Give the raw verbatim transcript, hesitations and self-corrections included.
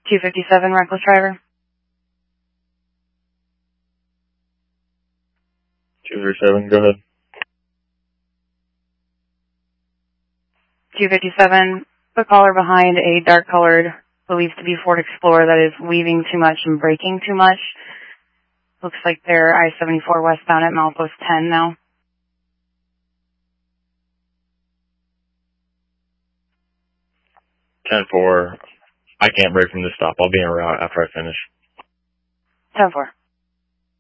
two fifty-seven, reckless driver. two fifty-seven, go ahead. two fifty-seven, the caller behind a dark-colored, believed to be Ford Explorer that is weaving too much and braking too much. Looks like they're I seventy-four westbound at milepost ten now. ten four, I can't brake from this stop. I'll be en route after I finish. ten four.